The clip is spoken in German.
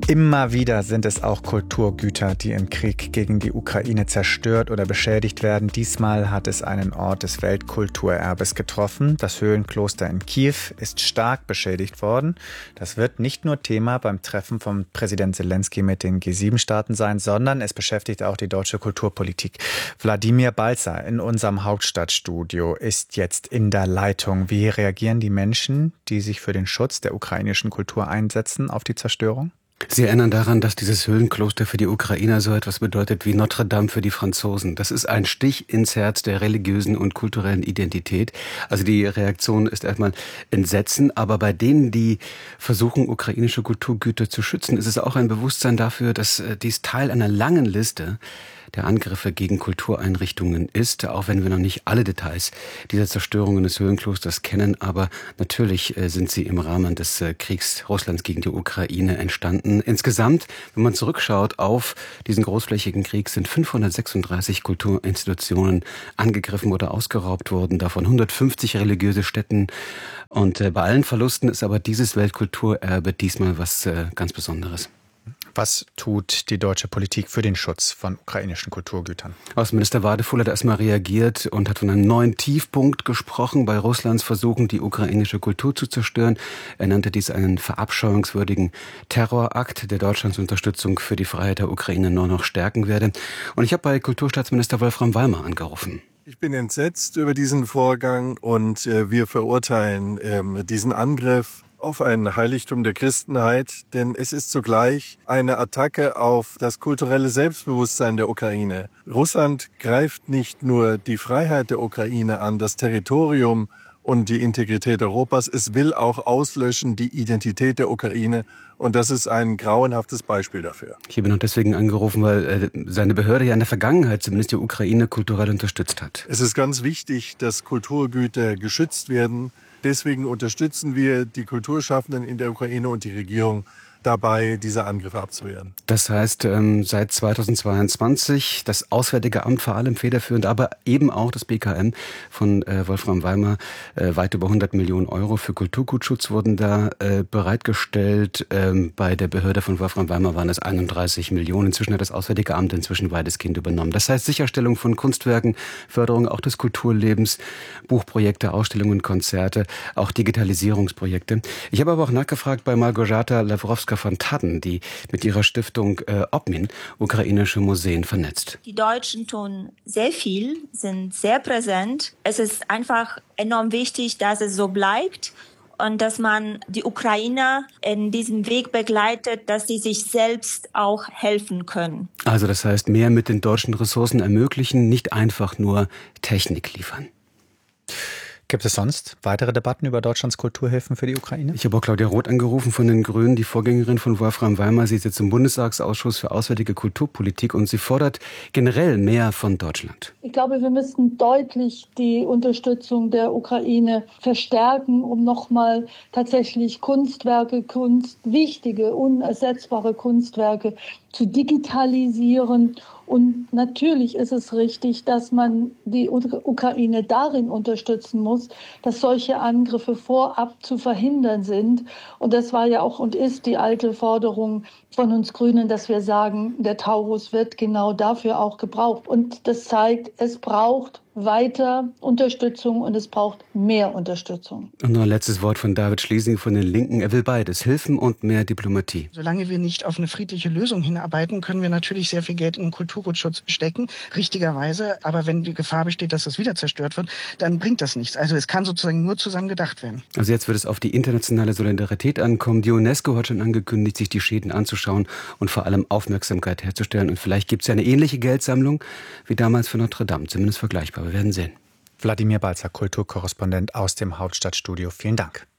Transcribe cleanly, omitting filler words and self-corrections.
Immer wieder sind es auch Kulturgüter, die im Krieg gegen die Ukraine zerstört oder beschädigt werden. Diesmal hat es einen Ort des Weltkulturerbes getroffen. Das Höhlenkloster in Kiew ist stark beschädigt worden. Das wird nicht nur Thema beim Treffen von Präsident Selenskyj mit den G7-Staaten sein, sondern es beschäftigt auch die deutsche Kulturpolitik. Wladimir Balzer in unserem Hauptstadtstudio ist jetzt in der Leitung. Wie reagieren die Menschen, die sich für den Schutz der ukrainischen Kultur einsetzen, auf die Zerstörung? Sie erinnern daran, dass dieses Höhlenkloster für die Ukrainer so etwas bedeutet wie Notre Dame für die Franzosen. Das ist ein Stich ins Herz der religiösen und kulturellen Identität. Also die Reaktion ist erstmal Entsetzen, aber bei denen, die versuchen, ukrainische Kulturgüter zu schützen, ist es auch ein Bewusstsein dafür, dass dies Teil einer langen Liste der Angriffe gegen Kultureinrichtungen ist, auch wenn wir noch nicht alle Details dieser Zerstörungen des Höhlenklosters kennen. Aber natürlich sind sie im Rahmen des Kriegs Russlands gegen die Ukraine entstanden. Insgesamt, wenn man zurückschaut auf diesen großflächigen Krieg, sind 536 Kulturinstitutionen angegriffen oder ausgeraubt worden, davon 150 religiöse Stätten. Und bei allen Verlusten ist aber dieses Weltkulturerbe diesmal was ganz Besonderes. Was tut die deutsche Politik für den Schutz von ukrainischen Kulturgütern? Außenminister Wadefuhl hat erstmal reagiert und hat von einem neuen Tiefpunkt gesprochen bei Russlands Versuchen, die ukrainische Kultur zu zerstören. Er nannte dies einen verabscheuungswürdigen Terrorakt, der Deutschlands Unterstützung für die Freiheit der Ukraine nur noch stärken werde. Und ich habe bei Kulturstaatsminister Wolfram Weimar angerufen. Ich bin entsetzt über diesen Vorgang und wir verurteilen diesen Angriff auf ein Heiligtum der Christenheit, denn es ist zugleich eine Attacke auf das kulturelle Selbstbewusstsein der Ukraine. Russland greift nicht nur die Freiheit der Ukraine an, das Territorium und die Integrität Europas, es will auch auslöschen die Identität der Ukraine. Und das ist ein grauenhaftes Beispiel dafür. Ich habe ihn deswegen angerufen, weil seine Behörde ja in der Vergangenheit zumindest die Ukraine kulturell unterstützt hat. Es ist ganz wichtig, dass Kulturgüter geschützt werden. Deswegen unterstützen wir die Kulturschaffenden in der Ukraine und die Regierung dabei, diese Angriffe abzuwehren. Das heißt, seit 2022 das Auswärtige Amt vor allem federführend, aber eben auch das BKM von Wolfram Weimar, weit über 100 Millionen Euro für Kulturgutschutz wurden da bereitgestellt. Bei der Behörde von Wolfram Weimar waren es 31 Millionen. Inzwischen hat das Auswärtige Amt weitestgehend übernommen. Das heißt Sicherstellung von Kunstwerken, Förderung auch des Kulturlebens, Buchprojekte, Ausstellungen, Konzerte, auch Digitalisierungsprojekte. Ich habe aber auch nachgefragt bei Malgorzata Lawrowska von Tadden, die mit ihrer Stiftung Obmin ukrainische Museen vernetzt. Die Deutschen tun sehr viel, sind sehr präsent. Es ist einfach enorm wichtig, dass es so bleibt und dass man die Ukrainer in diesem Weg begleitet, dass sie sich selbst auch helfen können. Also das heißt, mehr mit den deutschen Ressourcen ermöglichen, nicht einfach nur Technik liefern. Gibt es sonst weitere Debatten über Deutschlands Kulturhilfen für die Ukraine? Ich habe auch Claudia Roth angerufen von den Grünen, die Vorgängerin von Wolfram Weimar. Sie sitzt im Bundestagsausschuss für Auswärtige Kulturpolitik und sie fordert generell mehr von Deutschland. Ich glaube, wir müssen deutlich die Unterstützung der Ukraine verstärken, um nochmal tatsächlich Kunstwerke, wichtige, unersetzbare Kunstwerke zu digitalisieren. Und natürlich ist es richtig, dass man die Ukraine darin unterstützen muss, dass solche Angriffe vorab zu verhindern sind. Und das war ja auch und ist die alte Forderung von uns Grünen, dass wir sagen, der Taurus wird genau dafür auch gebraucht. Und das zeigt, es braucht weiter Unterstützung und es braucht mehr Unterstützung. Und noch ein letztes Wort von David Schlesing von den Linken. Er will beides, Hilfen und mehr Diplomatie. Solange wir nicht auf eine friedliche Lösung hinarbeiten, können wir natürlich sehr viel Geld in den Kulturgutschutz stecken, richtigerweise. Aber wenn die Gefahr besteht, dass das wieder zerstört wird, dann bringt das nichts. Also es kann sozusagen nur zusammen gedacht werden. Also jetzt wird es auf die internationale Solidarität ankommen. Die UNESCO hat schon angekündigt, sich die Schäden anzuschauen und vor allem Aufmerksamkeit herzustellen. Und vielleicht gibt es ja eine ähnliche Geldsammlung wie damals für Notre Dame, zumindest vergleichbar. Wir werden sehen. Wladimir Balzer, Kulturkorrespondent aus dem Hauptstadtstudio. Vielen Dank.